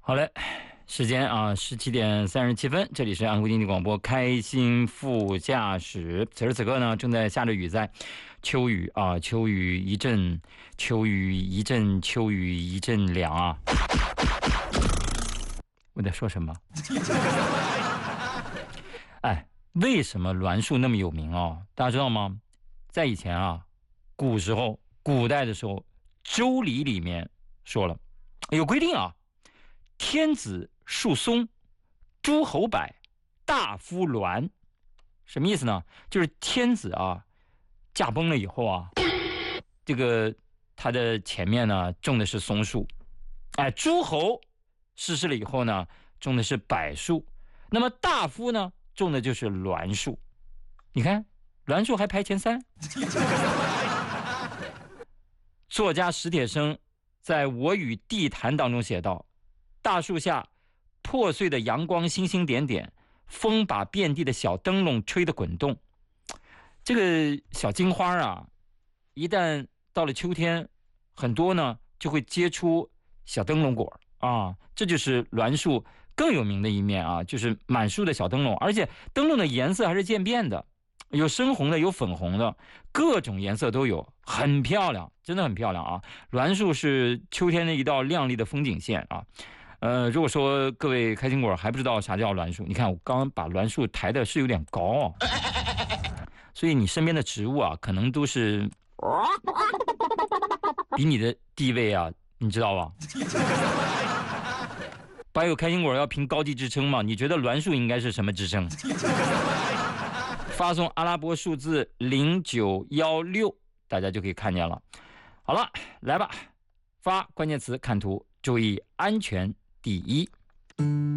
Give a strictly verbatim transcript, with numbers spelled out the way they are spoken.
好嘞，时间啊，十七点三十七分，这里是安徽经济广播开心副驾驶。此时此刻呢，正在下着雨，在秋雨啊，秋雨一阵，秋雨一阵，秋雨一阵凉啊。我在说什么？哎，为什么栾树那么有名啊？大家知道吗？在以前啊，古时候、古代的时候，《周礼》里面说了，有规定啊。天子树松，诸侯柏，大夫栾。什么意思呢？就是天子啊驾崩了以后啊，这个他的前面呢种的是松树，哎，诸侯逝世了以后呢种的是柏树，那么大夫呢种的就是栾树。你看栾树还排前三。作家史铁生在《我与地坛》当中写道，大树下破碎的阳光星星点点，风把遍地的小灯笼吹得滚动。这个小金花啊，一旦到了秋天，很多呢就会结出小灯笼果啊，这就是栾树更有名的一面啊，就是满树的小灯笼，而且灯笼的颜色还是渐变的，有深红的，有粉红的，各种颜色都有，很漂亮，真的很漂亮啊！栾树是秋天的一道亮丽的风景线啊。呃，如果说各位开心果还不知道啥叫栾树，你看我刚刚把栾树抬的是有点高哦，所以你身边的植物啊，可能都是比你的地位啊，你知道吧？百有开心果要评高低支撑嘛，你觉得栾树应该是什么支撑？发送阿拉伯数字零九一六，大家就可以看见了。好了，来吧，发关键词看图，注意安全第一。